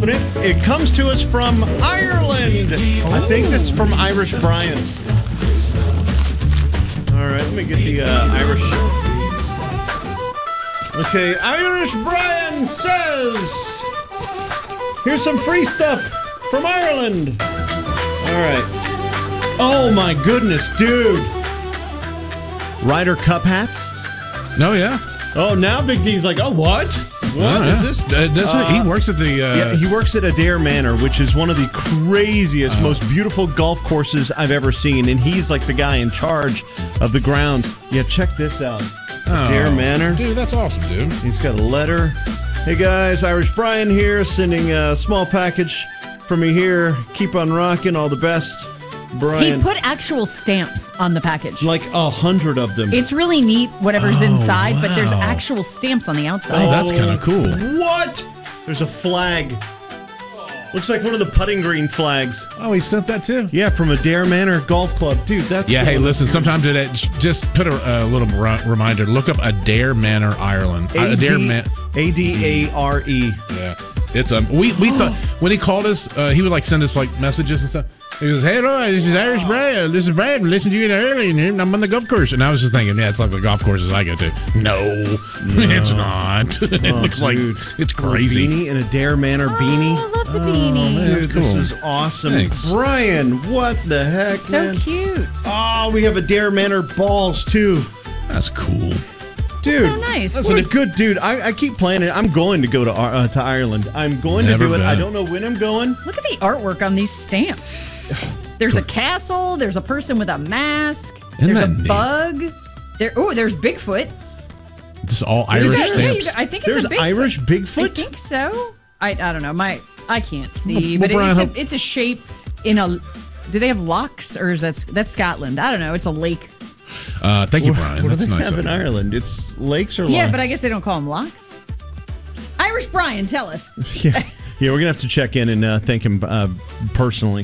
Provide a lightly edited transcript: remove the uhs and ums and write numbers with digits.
open it. It comes to us from Ireland. I think this is from Irish Brian. All right, let me get the Irish. Okay, Irish Brian says, here's some free stuff from Ireland. All right. Oh my goodness, dude. Ryder Cup hats? No, yeah. Oh, now Big D's like, oh, what? What is this? He works at the... Yeah, he works at Adair Manor, which is one of the craziest, most beautiful golf courses I've ever seen. And he's like the guy in charge of the grounds. Yeah, check this out. Adair Manor. Dude, that's awesome, dude. He's got a letter. Hey, guys, Irish Brian here, sending a small package from me here. Keep on rocking. All the best. Brian. He put actual stamps on the package. Like 100 of them. It's really neat, whatever's inside, but there's actual stamps on the outside. Oh, that's kind of cool. What? There's a flag. Looks like one of the putting green flags. Oh, he sent that too? Yeah, from Adair Manor Golf Club. Dude, that's Yeah, cool. hey, listen, sometime today, just put a little reminder. Look up Adair Manor, Ireland. A-D-A-R-E. Yeah. It's we thought when he called us, he would like send us like messages and stuff. He goes, "Hey, Roy, this is Irish Brian. This is Brad. Listen to you early, and I'm on the golf course." And I was just thinking, yeah, it's like the golf courses I go to. No, it's not. It looks like it's crazy. Beanie, an Adair Manor beanie. I love the beanie. Dude, cool. this is awesome. Thanks. Brian, what the heck, So man? cute. Oh, we have Adair Manor balls, too. That's cool. Dude, So nice. what a good dude. I keep planning. I'm going to go to Ireland. I'm going Never to do it. been. I don't know when I'm going. Look at the artwork on these stamps. There's a castle. There's a person with a mask. Isn't There's a that neat? bug. There's Bigfoot. This is all Irish Yeah, stamps. I think There's it's a Bigfoot. Irish I Bigfoot? think so. I don't know. I can't see, Well, but Brian, it's a shape in a. Do they have locks or is that's Scotland? I don't know. It's a lake. Thank you, Brian. What do That's they nice. have of in you. Ireland? It's lakes or Yeah, locks? but I guess they don't call them locks. Irish Brian, tell us. Yeah, we're going to have to check in and thank him personally.